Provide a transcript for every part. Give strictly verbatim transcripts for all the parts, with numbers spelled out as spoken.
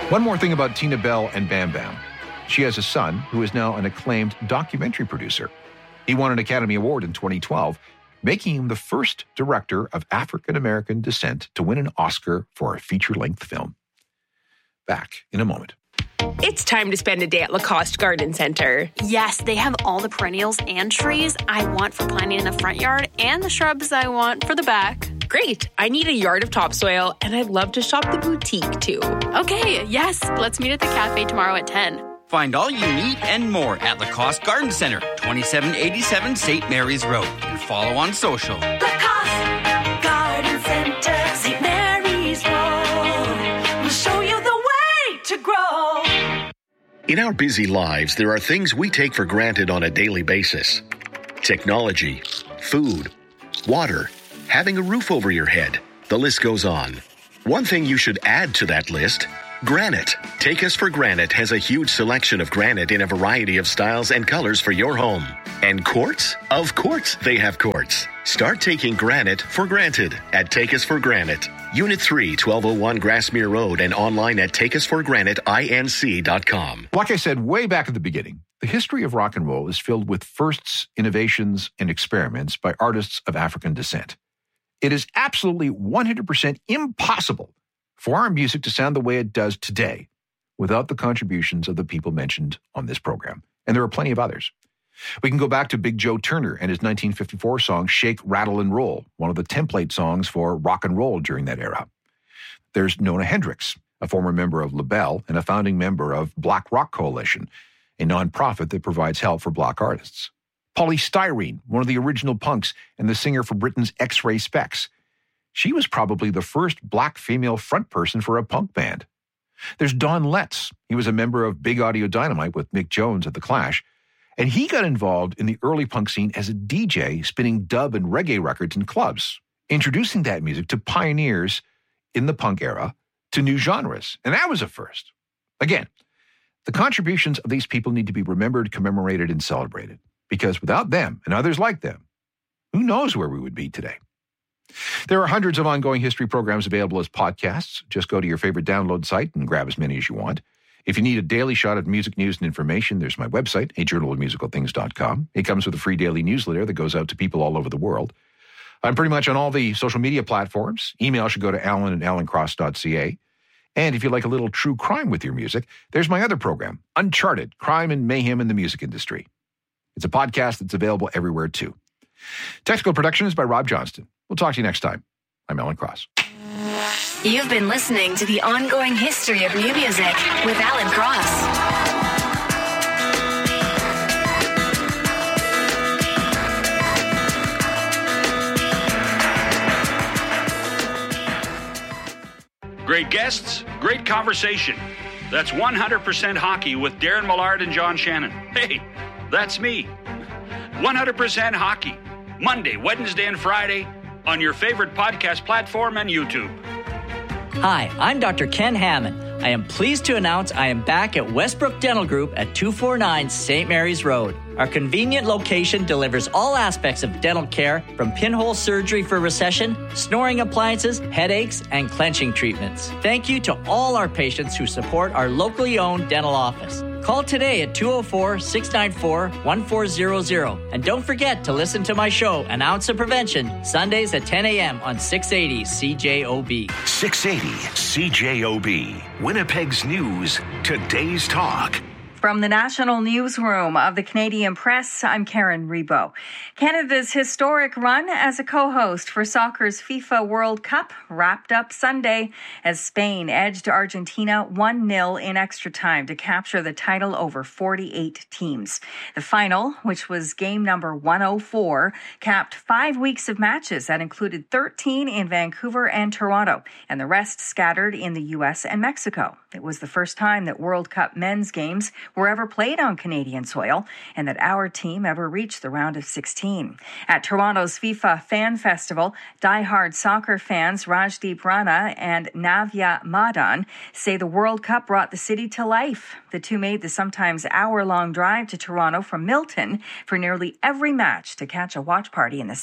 One more thing about Tina Bell and Bam Bam. She has a son who is now an acclaimed documentary producer. He won an Academy Award in twenty twelve, making him the first director of African-American descent to win an Oscar for a feature-length film. Back in a moment. It's time to spend a day at Lacoste Garden Center. Yes, they have all the perennials and trees I want for planting in the front yard and the shrubs I want for the back. Great. I need a yard of topsoil, and I'd love to shop the boutique, too. Okay, yes. Let's meet at the cafe tomorrow at ten. Find all you need and more at Lacoste Garden Center, twenty-seven eighty-seven Saint Mary's Road. And follow on social. Lacoste Garden Center, Saint Mary's Road. We'll show you the way to grow. In our busy lives, there are things we take for granted on a daily basis. Technology, food, water, having a roof over your head. The list goes on. One thing you should add to that list: granite. Take Us for Granite has a huge selection of granite in a variety of styles and colors for your home. And quartz? Of course they have quartz. Start taking granite for granted at Take Us for Granite. Unit three, twelve oh one Grassmere Road, and online at take us for granite inc dot com. Like I said way back at the beginning, the history of rock and roll is filled with firsts, innovations, and experiments by artists of African descent. It is absolutely one hundred percent impossible for our music to sound the way it does today without the contributions of the people mentioned on this program. And there are plenty of others. We can go back to Big Joe Turner and his nineteen fifty-four song, Shake, Rattle, and Roll, one of the template songs for rock and roll during that era. There's Nona Hendryx, a former member of LaBelle and a founding member of Black Rock Coalition, a nonprofit that provides help for black artists. Polly Styrene, one of the original punks and the singer for Britain's X-Ray Specs. She was probably the first black female frontperson for a punk band. There's Don Letts. He was a member of Big Audio Dynamite with Mick Jones at The Clash, and he got involved in the early punk scene as a D J, spinning dub and reggae records in clubs, introducing that music to pioneers in the punk era to new genres. And that was a first. Again, the contributions of these people need to be remembered, commemorated, and celebrated, because without them and others like them, who knows where we would be today. There are hundreds of ongoing history programs available as podcasts. Just go to your favorite download site and grab as many as you want. If you need a daily shot of music news and information, there's my website, a journal of musical things dot com. It comes with a free daily newsletter that goes out to people all over the world. I'm pretty much on all the social media platforms. Email should go to alan at alan cross dot c a. And if you like a little true crime with your music, there's my other program, Uncharted, Crime and Mayhem in the Music Industry. It's a podcast that's available everywhere, too. Technical production is by Rob Johnston. We'll talk to you next time. I'm Alan Cross. You've been listening to The Ongoing History of New Music with Alan Cross. Great guests, great conversation. That's one hundred percent Hockey with Darren Millard and John Shannon. Hey, that's me. one hundred percent Hockey. Monday, Wednesday, and Friday on your favorite podcast platform and YouTube. Hi, I'm Doctor Ken Hammond. I am pleased to announce I am back at Westbrook Dental Group at two forty-nine Saint Mary's Road. Our convenient location delivers all aspects of dental care, from pinhole surgery for recession, snoring appliances, headaches, and clenching treatments. Thank you to all our patients who support our locally owned dental office. Call today at two oh four, six nine four, one four zero zero. And don't forget to listen to my show, An Ounce of Prevention, Sundays at ten a.m. on six eighty C J O B. six eighty C J O B. Winnipeg's News, today's talk. From the National Newsroom of the Canadian Press, I'm Karen Rebo. Canada's historic run as a co-host for soccer's FIFA World Cup wrapped up Sunday as Spain edged Argentina one nil in extra time to capture the title over forty-eight teams. The final, which was game number one oh four, capped five weeks of matches that included thirteen in Vancouver and Toronto, and the rest scattered in the U S and Mexico. It was the first time that World Cup men's games were ever played on Canadian soil, and that our team ever reached the round of sixteen. At Toronto's FIFA Fan Festival, diehard soccer fans Rajdeep Rana and Navya Madan say the World Cup brought the city to life. The two made the sometimes hour-long drive to Toronto from Milton for nearly every match to catch a watch party in the city.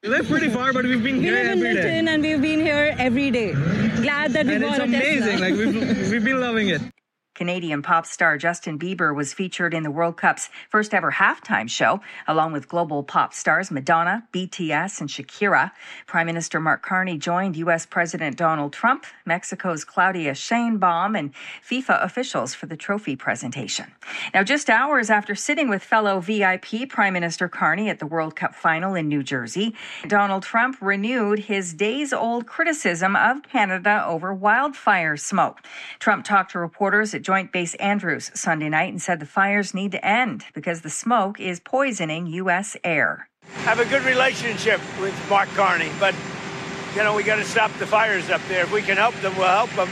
We live pretty far, but we've been we here live every in Milton day. And we've been here every day. Glad that we and bought it's a Tesla. amazing. Like we've, we've been loving it. Canadian pop star Justin Bieber was featured in the World Cup's first ever halftime show, along with global pop stars Madonna, B T S, and Shakira. Prime Minister Mark Carney joined U S President Donald Trump, Mexico's Claudia Sheinbaum, and FIFA officials for the trophy presentation. Now, just hours after sitting with fellow V I P Prime Minister Carney at the World Cup final in New Jersey, Donald Trump renewed his days-old criticism of Canada over wildfire smoke. Trump talked to reporters at Joint Base Andrews Sunday night and said the fires need to end because the smoke is poisoning U S air. I have a good relationship with Mark Carney, but, you know, we got to stop the fires up there. If we can help them, we'll help them.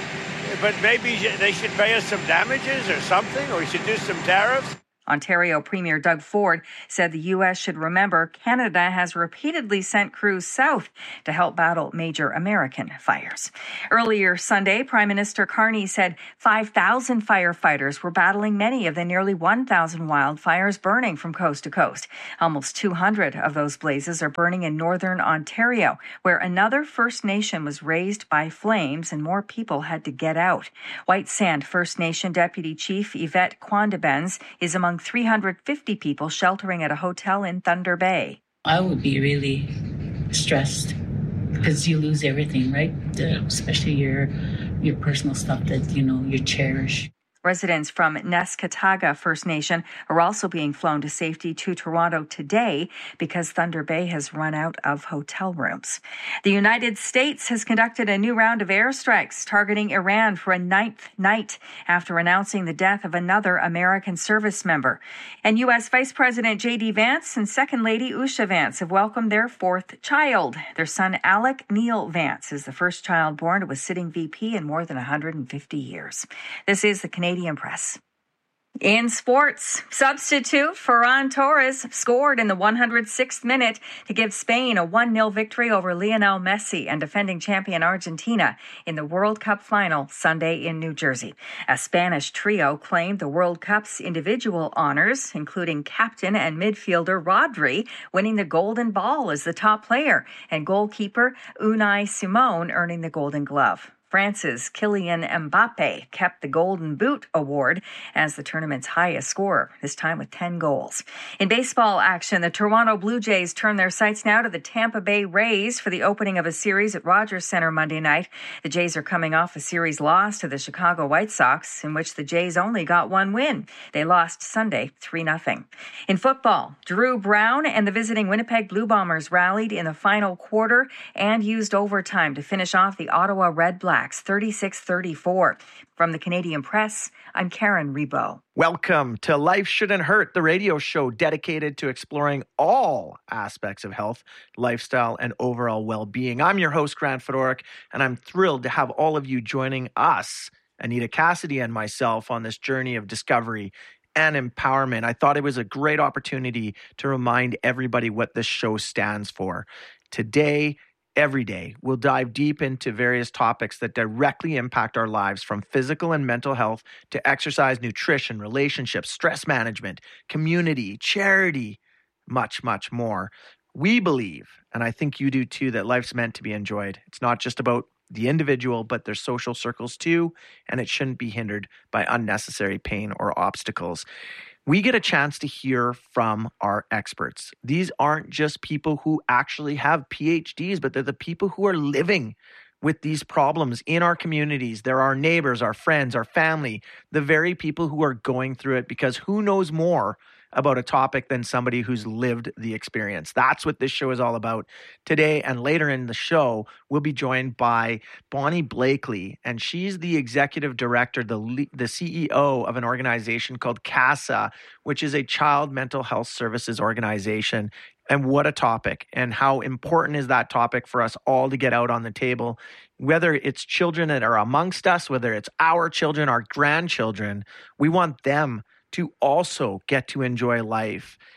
But maybe they should pay us some damages or something, or we should do some tariffs. Ontario Premier Doug Ford said the U S should remember Canada has repeatedly sent crews south to help battle major American fires. Earlier Sunday, Prime Minister Carney said five thousand firefighters were battling many of the nearly one thousand wildfires burning from coast to coast. Almost two hundred of those blazes are burning in northern Ontario, where another First Nation was razed by flames and more people had to get out. White Sand First Nation Deputy Chief Yvette Quandebens is among three hundred fifty people sheltering at a hotel in Thunder Bay. I would be really stressed because you lose everything, right? The, especially your your personal stuff that, you know, you cherish. Residents from Neskataga First Nation are also being flown to safety to Toronto today because Thunder Bay has run out of hotel rooms. The United States has conducted a new round of airstrikes targeting Iran for a ninth night after announcing the death of another American service member. And U S Vice President J D Vance and Second Lady Usha Vance have welcomed their fourth child. Their son, Alec Neil Vance, is the first child born to a sitting V P in more than one hundred fifty years. This is the Canadian Press. In sports, substitute Ferran Torres scored in the one hundred sixth minute to give Spain a one nil victory over Lionel Messi and defending champion Argentina in the World Cup final Sunday in New Jersey. A Spanish trio claimed the World Cup's individual honors, including captain and midfielder Rodri winning the Golden Ball as the top player and goalkeeper Unai Simon earning the Golden Glove. France's Kylian Mbappe kept the Golden Boot award as the tournament's highest scorer, this time with ten goals. In baseball action, the Toronto Blue Jays turn their sights now to the Tampa Bay Rays for the opening of a series at Rogers Center Monday night. The Jays are coming off a series loss to the Chicago White Sox, in which the Jays only got one win. They lost Sunday three nothing. In football, Drew Brown and the visiting Winnipeg Blue Bombers rallied in the final quarter and used overtime to finish off the Ottawa Red Blacks thirty-six thirty-four. From the Canadian Press, I'm Karen Rebo. Welcome to Life Shouldn't Hurt, the radio show dedicated to exploring all aspects of health, lifestyle, and overall well-being. I'm your host, Grant Fedoruk, and I'm thrilled to have all of you joining us, Anita Cassidy and myself, on this journey of discovery and empowerment. I thought it was a great opportunity to remind everybody what this show stands for. Today, every day, we'll dive deep into various topics that directly impact our lives, from physical and mental health to exercise, nutrition, relationships, stress management, community, charity, much, much more. We believe, and I think you do too, that life's meant to be enjoyed. It's not just about the individual, but their social circles too, and it shouldn't be hindered by unnecessary pain or obstacles. We get a chance to hear from our experts. These aren't just people who actually have P H Ds, but they're the people who are living with these problems in our communities. They're our neighbors, our friends, our family, the very people who are going through it, because who knows more about a topic than somebody who's lived the experience. That's what this show is all about. Today and later in the show, we'll be joined by Bonnie Blakely, and she's the executive director, the, the C E O of an organization called CASA, which is a child mental health services organization. And what a topic, and how important is that topic for us all to get out on the table, whether it's children that are amongst us, whether it's our children, our grandchildren. We want them to also get to enjoy life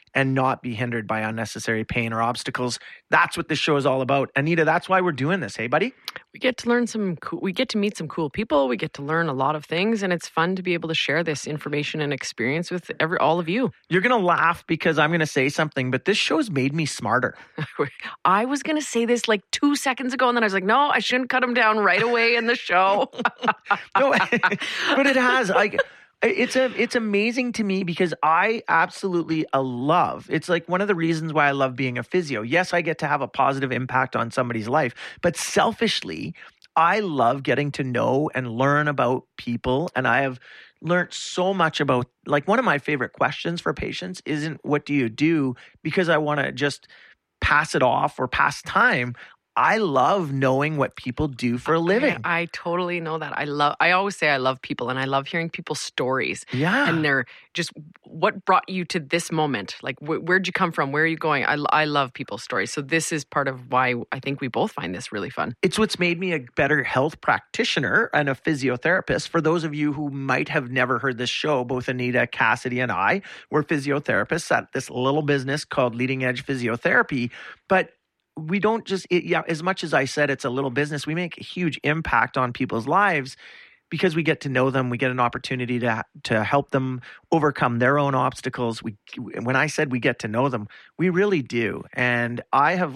and not be hindered by unnecessary pain or obstacles. That's what this show is all about. Anita, that's why we're doing this. Hey, buddy? We get to learn some, cool, we get to meet some cool people. We get to learn a lot of things, and it's fun to be able to share this information and experience with every all of you. You're going to laugh because I'm going to say something, but this show's made me smarter. I was going to say this like two seconds ago, and then I was like, no, I shouldn't cut him down right away in the show. No, but it has. Like, it's a, it's amazing to me because I absolutely love. It's like one of the reasons why I love being a physio. Yes, I get to have a positive impact on somebody's life, but selfishly, I love getting to know and learn about people. And I have learned so much about, like, one of my favorite questions for patients isn't what do you do, because I want to just pass it off or pass time. I love knowing what people do for a living. I, I totally know that. I love, I always say I love people, and I love hearing people's stories. Yeah. And they're just, what brought you to this moment? Like, wh- where'd you come from? Where are you going? I, I love people's stories. So this is part of why I think we both find this really fun. It's what's made me a better health practitioner and a physiotherapist. For those of you who might have never heard this show, both Anita, Cassidy, and I were physiotherapists at this little business called Leading Edge Physiotherapy. But we don't just, it, yeah, as much as I said it's a little business, we make a huge impact on people's lives because we get to know them. We get an opportunity to to help them overcome their own obstacles. We, when I said we get to know them, we really do. And I have